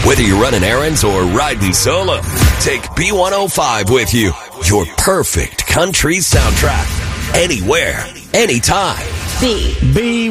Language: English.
Whether you're running errands or riding solo, take B105 with you. Your perfect country soundtrack. Anywhere, anytime. B.